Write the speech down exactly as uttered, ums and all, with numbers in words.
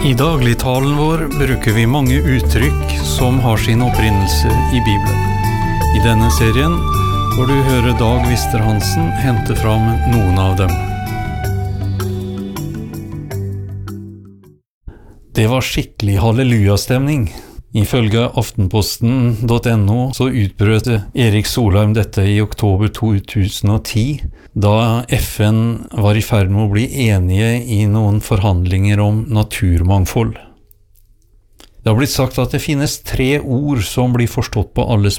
I dagligtalen vår bruker vi mange uttrykk som har sin opprinnelse i Bibelen. I denne serien får du høre Dag Vister-Hansen hente fram noen av dem. Det var skikkelig hallelujastemning. Ifølge aftenposten punktum no så utbrøt Erik Solheim dette i oktober to tusen og ti, da F N var i ferd med å bli enige i noen forhandlinger om naturmangfold. Det har blitt sagt at det finnes tre ord som blir forstått på alle